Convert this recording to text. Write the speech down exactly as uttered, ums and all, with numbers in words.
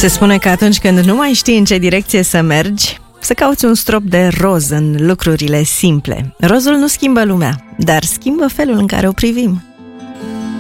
Se spune că atunci când nu mai știi în ce direcție să mergi, să cauți un strop de roz în lucrurile simple. Rozul nu schimbă lumea, dar schimbă felul în care o privim.